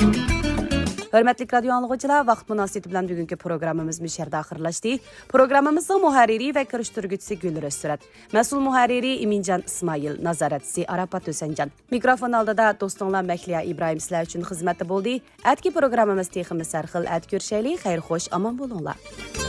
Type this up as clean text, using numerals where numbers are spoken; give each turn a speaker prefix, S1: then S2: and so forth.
S1: Hörmətli radio anlıqçılar, vaxt münasibəti bilan bugünkü proqramımız müşərdə axırlaşdı. Proqramımızın mühərriri və kirişdirgüçüsü Gülrüz Sürət, məsul mühərriri İmincan İsmail, nazaratçısı Arapat Ösəncan. Mikrofon aldida dostunlar Məkliya İbrahim sizlər üçün xidmətdə boldu. Ətki proqramımız teximiz sərxil ət görüşəli, xeyir xoş, aman bolunlar.